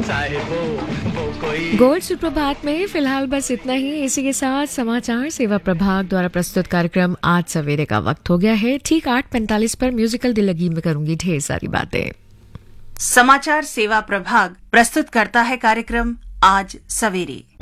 चाहे वो कोई। गोल्ड सुप्रभात में फिलहाल बस इतना ही। इसी के साथ समाचार सेवा प्रभाग द्वारा प्रस्तुत कार्यक्रम आज सवेरे का वक्त हो गया है। ठीक 8:45 पर म्यूजिकल दिल लगी में करूंगी ढेर सारी बातें। समाचार सेवा प्रभाग प्रस्तुत करता है कार्यक्रम आज सवेरे।